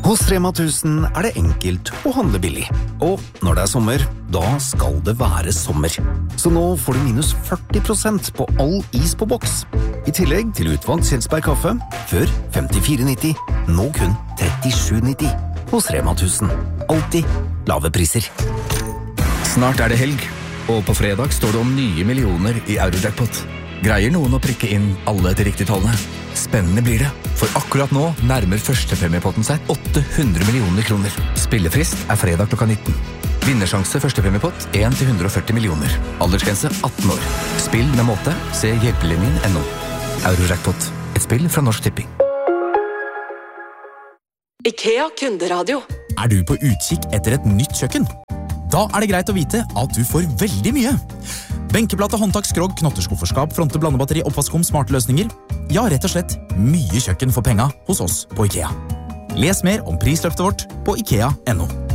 Hos Rema 1000 det enkelt å handle billig. Og når det sommer, da skal det være sommer. Så nå får du minus 40% på all is på boks. I tillegg til utvalgt Kjelsberg kaffe, før 54,90, nå kun 37,90. Hos Rema 1000. Alltid lave priser. Snart det helg, og på fredag står det om nye millioner i Eurojackpot. Greier noen å prikke inn alle de riktige tallene? Spennende blir det, for akkurat nå nærmer førstepremiepotten seg 800 millioner kroner. Spillefrist fredag klokka 19. Vinnersjanse førstepremiepott 1-140 millioner. Aldersgrense 18 år. Spill med måte, se hjelpelinjen.no. Eurojackpot, et spill fra Norsk Tipping. IKEA kunderadio. Du på utkikk etter et nytt kjøkken? Da det greit å vite at du får veldig mye. Benkeplate, håndtak, skrog, knotterskufferskap, fronte, blandebatteri, oppvaskom, smarte løsninger. Ja, rett og slett mye kjøkken for penga hos oss på IKEA. Les mer om prisløftet vårt på IKEA.no.